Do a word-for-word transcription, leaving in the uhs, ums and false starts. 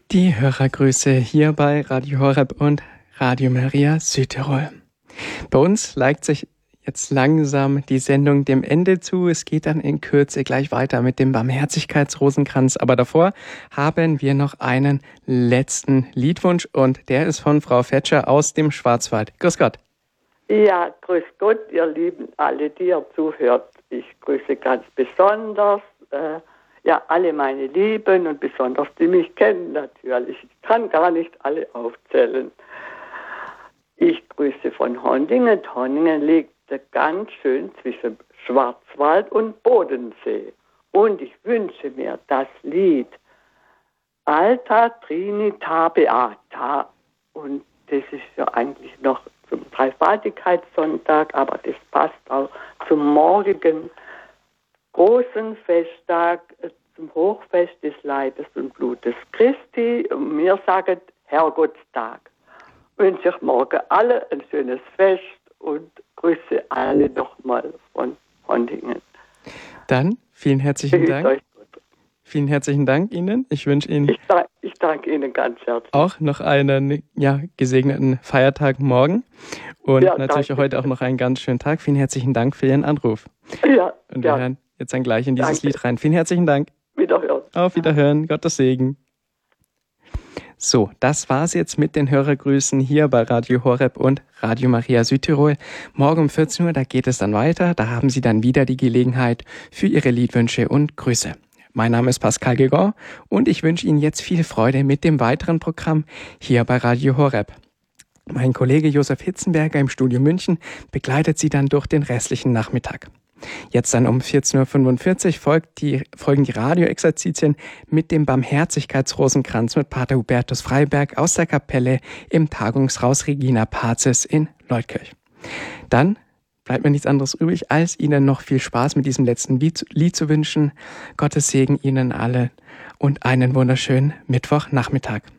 Die Hörergrüße hier bei Radio Horeb und Radio Maria Südtirol. Bei uns neigt sich jetzt langsam die Sendung dem Ende zu. Es geht dann in Kürze gleich weiter mit dem Barmherzigkeitsrosenkranz. Aber davor haben wir noch einen letzten Liedwunsch und der ist von Frau Fetscher aus dem Schwarzwald. Grüß Gott. Ja, grüß Gott, ihr Lieben, alle, die ihr zuhört. Ich grüße ganz besonders äh, ja, alle meine Lieben und besonders die mich kennen natürlich. Ich kann gar nicht alle aufzählen. Ich grüße von Honningen. Honningen liegt ganz schön zwischen Schwarzwald und Bodensee. Und ich wünsche mir das Lied Alta Trinita Beata. Und das ist ja eigentlich noch zum Dreifaltigkeitssonntag, aber das passt auch zum morgigen großen Festtag, zum Hochfest des Leibes und Blutes Christi. Und mir sagen Herrgottstag. Wünsche ich morgen alle ein schönes Fest und grüße alle nochmal von Honningen. Dann vielen herzlichen Dank. Vielen herzlichen Dank Ihnen. Ich wünsche Ihnen ich danke, ich danke Ihnen ganz herzlich. Auch noch einen ja, gesegneten Feiertag morgen und ja, natürlich danke. Heute auch noch einen ganz schönen Tag. Vielen herzlichen Dank für Ihren Anruf. Ja, und wir ja. hören jetzt dann gleich in dieses danke. Lied rein. Vielen herzlichen Dank. Wiederhören. Auf Wiederhören. Gottes Segen. So, das war's jetzt mit den Hörergrüßen hier bei Radio Horeb und Radio Maria Südtirol. Morgen um vierzehn Uhr, da geht es dann weiter. Da haben Sie dann wieder die Gelegenheit für Ihre Liedwünsche und Grüße. Mein Name ist Pascal Gegon und ich wünsche Ihnen jetzt viel Freude mit dem weiteren Programm hier bei Radio Horeb. Mein Kollege Josef Hitzenberger im Studio München begleitet Sie dann durch den restlichen Nachmittag. Jetzt dann um vierzehn Uhr fünfundvierzig folgt die, folgen die Radioexerzitien mit dem Barmherzigkeitsrosenkranz mit Pater Hubertus Freiberg aus der Kapelle im Tagungshaus Regina Pazis in Leutkirch. Dann bleibt mir nichts anderes übrig, als Ihnen noch viel Spaß mit diesem letzten Lied, Lied zu wünschen. Gottes Segen Ihnen alle und einen wunderschönen Mittwochnachmittag.